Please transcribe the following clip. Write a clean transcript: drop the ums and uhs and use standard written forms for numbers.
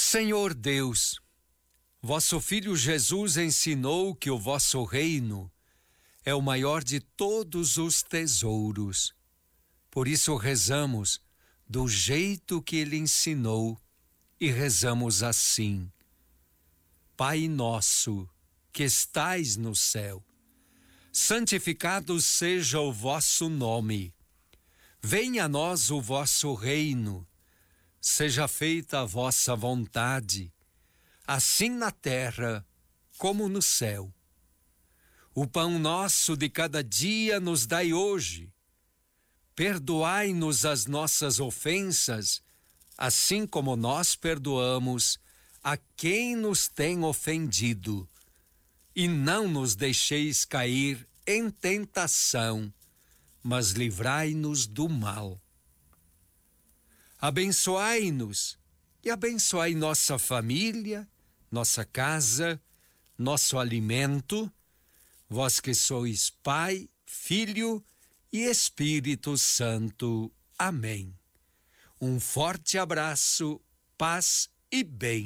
Senhor Deus, vosso Filho Jesus ensinou que o vosso reino é o maior de todos os tesouros. Por isso rezamos do jeito que ele ensinou e rezamos assim: Pai nosso, que estais no céu, santificado seja o vosso nome. Venha a nós o vosso reino. Seja feita a vossa vontade, assim na terra como no céu. O pão nosso de cada dia nos dai hoje. Perdoai-nos as nossas ofensas, assim como nós perdoamos a quem nos tem ofendido. E não nos deixeis cair em tentação, mas livrai-nos do mal. Abençoai-nos e abençoai nossa família, nossa casa, nosso alimento, vós que sois Pai, Filho e Espírito Santo. Amém. Um forte abraço, paz e bem.